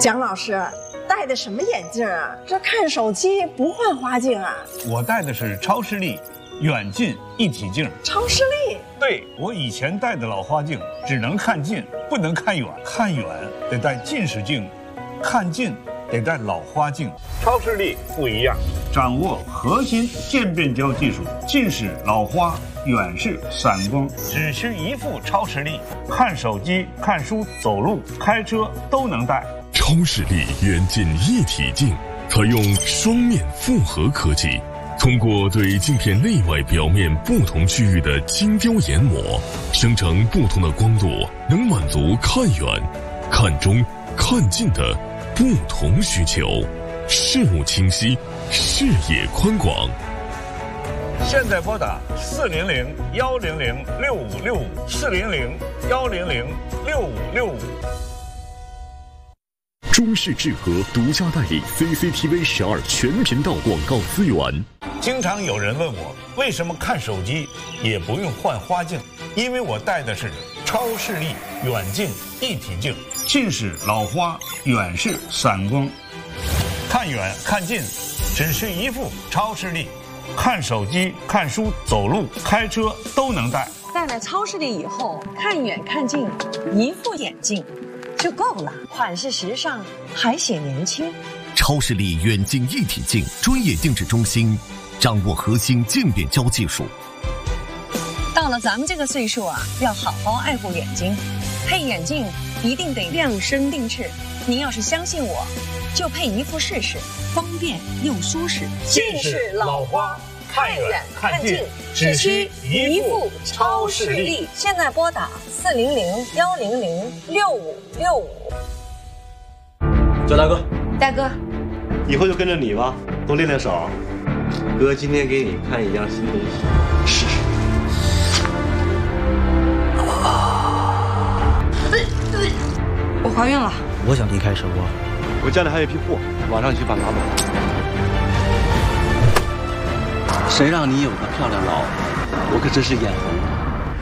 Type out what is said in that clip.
蒋老师戴的什么眼镜啊？这看手机不换花镜啊？ 我戴的是超视力远近一体镜。 超视力？ 对，我以前戴的老花镜只能看近，不能看远，看远得戴近视镜，看近得戴老花镜。超视力不一样，掌握核心渐变焦技术，近视、老花、远视、散光，只需一副超视力，看手机、看书、走路、开车都能戴。 超视力远近一体镜采用双面复合科技，通过对镜片内外表面不同区域的精雕研磨，生成不同的光度，能满足看远、看中、看近的不同需求，视物清晰，视野宽广。 现在拨打400-100-6565，400-100-6565。 中视智和独家代理 CCTV 12全频道广告资源。 经常有人问我，为什么看手机也不用换花镜？因为我戴的是超视力远近一体镜，近视、老花、远视、散光，看远看近，只需一副超视力，看手机、看书、走路、开车都能戴。 戴了超视力以后，看远看近，一副眼镜就够了，款式时尚，还显年轻。 超视力远近一体镜专业定制中心，掌握核心渐变焦技术。 到了咱们这个岁数啊，要好好爱护眼睛，配眼镜一定得量身定制。您要是相信我，就配一副试试，方便又舒适。 近视、老花，看远看近，只需一副超视力。 现在拨打400-100-6565。 周大哥， 大哥， 以后就跟着你吧，多练练手。哥今天给你看一样新东西，试试。 我怀孕了。 我想离开蛇窝，我家里还有一批货，晚上你去把拿走。谁让你有个漂亮老婆？我可真是眼红。